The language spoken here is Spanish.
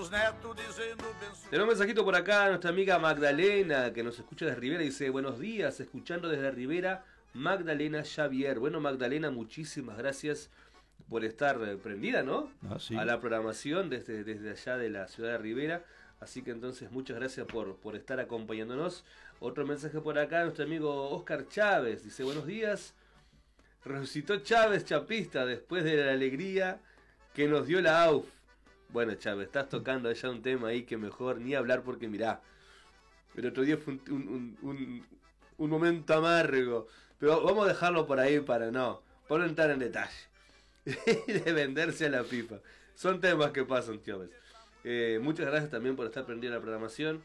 Tenemos un mensajito por acá, nuestra amiga Magdalena, que nos escucha desde Rivera, dice: buenos días, escuchando desde Rivera, Magdalena Xavier. Bueno, Magdalena, muchísimas gracias por estar prendida, ¿no? Sí. A la programación desde allá de la ciudad de Rivera. Así que entonces muchas gracias por estar acompañándonos. Otro mensaje por acá, nuestro amigo Oscar Chávez, dice: buenos días, resucitó Chávez chapista después de la alegría que nos dio la AUF. Bueno, Chávez, estás tocando allá un tema ahí que mejor ni hablar, porque mirá, el otro día fue un momento amargo, pero vamos a dejarlo por ahí para no entrar en detalle de venderse a la pipa. Son temas que pasan, Chávez. Muchas gracias también por estar prendiendo la programación.